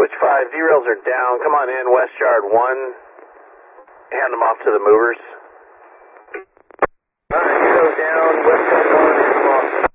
Switch 5, derails are down. Come on in, West Yard 1. Hand them off to the movers.